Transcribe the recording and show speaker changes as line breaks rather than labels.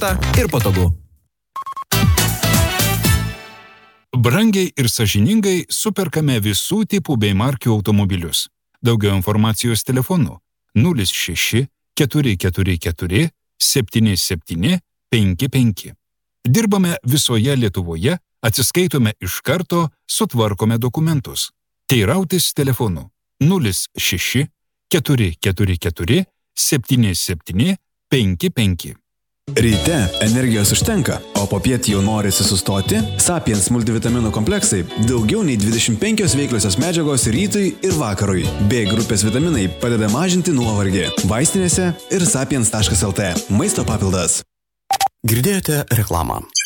paprasta ir patogu. Brangiai ir sąžiningai superkame visų tipų bei markių automobilius. Daugiau informacijos telefonu 06 444 77 55. Dirbame visoje Lietuvoje, atsiskaitome iš karto, sutvarkome dokumentus. Teirautis telefonu 06 444 77 55.
Ryte energijos užtenka, o popiet jau norisi sustoti? Sapiens multivitaminų kompleksai daugiau nei 25 veikliosios medžiagos rytui ir vakarui. B grupės vitaminai padeda mažinti nuovargį. Vaistinėse ir sapiens.lt. Maisto papildas.
Girdėjote reklamą.